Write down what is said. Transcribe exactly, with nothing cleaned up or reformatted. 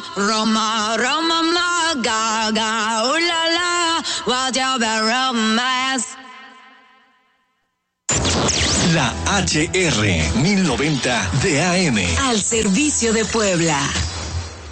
Roma, Roma, ma, gaga, ooh la la, what you be romance. La H R mil noventa de A M. Al servicio de Puebla.